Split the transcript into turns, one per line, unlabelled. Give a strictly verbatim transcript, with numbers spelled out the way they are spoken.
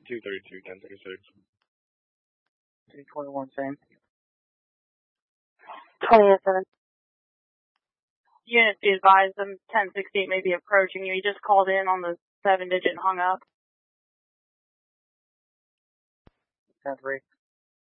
two thirty-two, ten thirty-six.
two twenty-one, same.
twenty-eight seven. Unit, be advised, them ten sixty-eight may be approaching you. He just called in on the seven digit and hung up.
ten three.